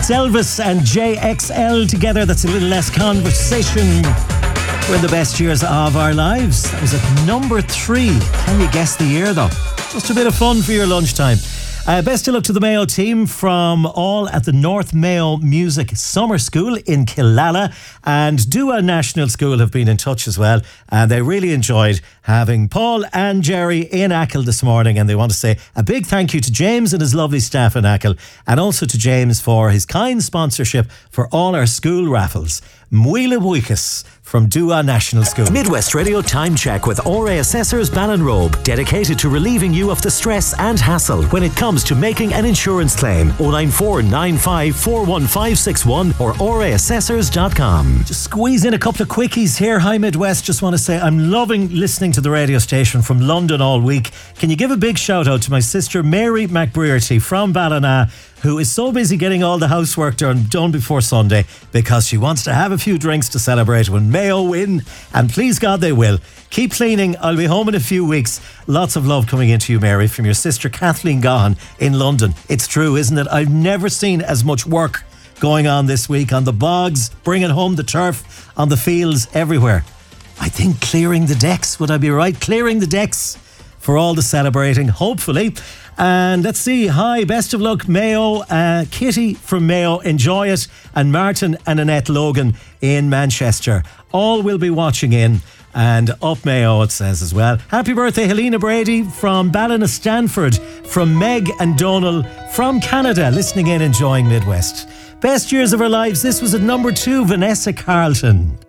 It's Elvis and JXL together. That's a little less conversation. We're in the best years of our lives. That was at number 3. Can you guess the year though? Just a bit of fun for your lunchtime. Best of luck to the Mayo team from all at the North Mayo Music Summer School in Killala, and Dua National School have been in touch as well, and they really enjoyed having Paul and Jerry in Achill this morning, and they want to say a big thank you to James and his lovely staff in Achill, and also to James for his kind sponsorship for all our school raffles. Muila Buikas from Dua National School. Midwest Radio Time Check with RA Assessors Ballinrobe, dedicated to relieving you of the stress and hassle when it comes to making an insurance claim. 094 95 41561 or raassessors.com. Just squeeze in a couple of quickies here. Hi Midwest, just want to say I'm loving listening to the radio station from London all week. Can you give a big shout out to my sister Mary McBrearty from Ballina, who is so busy getting all the housework done before Sunday because she wants to have a few drinks to celebrate when Mayo win, and please God they will. Keep cleaning. I'll be home in a few weeks. Lots of love coming into you, Mary, from your sister Kathleen Gahan in London. It's true, isn't it? I've never seen as much work going on this week on the bogs, bringing home the turf, on the fields, everywhere. I think clearing the decks, would I be right? Clearing the decks for all the celebrating, hopefully. And let's see, hi, best of luck Mayo, Kitty from Mayo, enjoy it, and Martin and Annette Logan in Manchester. All will be watching in, and up Mayo it says as well. Happy birthday Helena Brady from Ballina Stanford, from Meg and Donal from Canada, listening in, enjoying Midwest. Best years of our lives, this was at number 2, Vanessa Carlton.